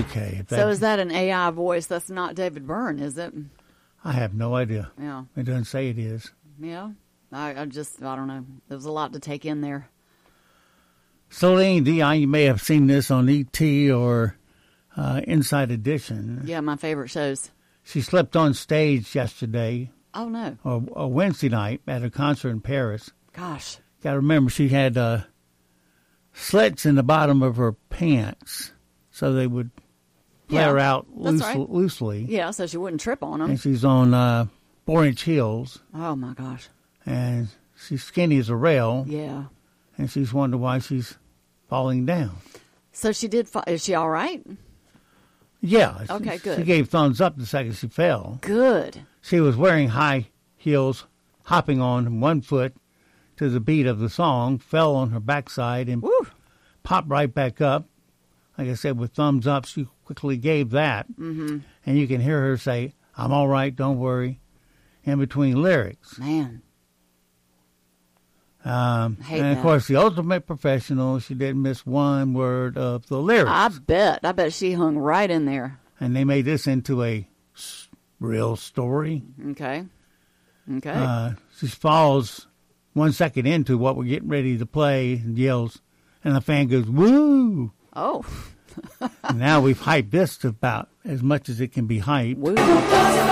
Okay. So is that an AI voice? That's not David Byrne, is it? I have no idea. Yeah. It doesn't say it is. Yeah. I don't know. There was a lot to take in there. Celine Dion, you may have seen this on E.T. or Inside Edition. Yeah, my favorite shows. She slipped on stage yesterday, Oh, no. or Wednesday night, at a concert in Paris. Gosh. Got to remember, she had slits in the bottom of her pants, so they would flare out loosely. Yeah, so she wouldn't trip on them. And she's on 4-inch heels. Oh, my gosh. And she's skinny as a rail. Yeah. And she's wondering why she's falling down. So she did. Is she all right? Yeah. Okay, good. She gave thumbs up the second she fell. Good. She was wearing high heels, hopping on one foot to the beat of the song, fell on her backside and popped right back up. Like I said, with thumbs up, she quickly gave that. Mm-hmm. And you can hear her say, "I'm all right, don't worry," in between lyrics. Man. And, of course, the ultimate professional, she didn't miss one word of the lyrics. I bet she hung right in there. And they made this into a real story. Okay. She falls 1 second into what we're getting ready to play and yells, and the fan goes, "Woo!" Oh. And now we've hyped this to about as much as it can be hyped. Woo.